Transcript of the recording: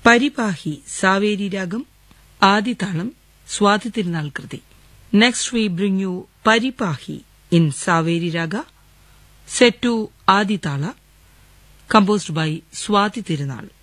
പരിപാഹി സാവേരി രാഗം ആദിതാളം സ്വാതി തിരുനാൾ കൃതി. Next we bring you പരിപാഹി in Saveri raga set to Adi tala composed by Swati Tirunal.